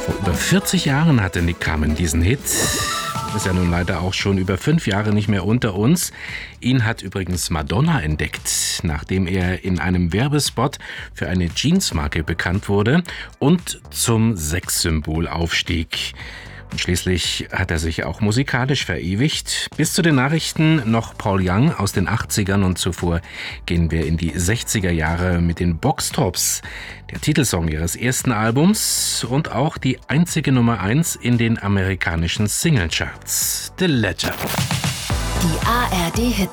Vor über 40 Jahren hatte Nick Carmen diesen Hit. Ist ja nun leider auch schon über 5 Jahre nicht mehr unter uns. Ihn hat übrigens Madonna entdeckt, nachdem er in einem Werbespot für eine Jeansmarke bekannt wurde und zum Sexsymbol aufstieg. Und schließlich hat er sich auch musikalisch verewigt. Bis zu den Nachrichten noch Paul Young aus den 80ern und zuvor gehen wir in die 60er Jahre mit den Boxtops, der Titelsong ihres ersten Albums und auch die einzige Nummer 1 in den amerikanischen Singlecharts, The Letter. Die ARD Hit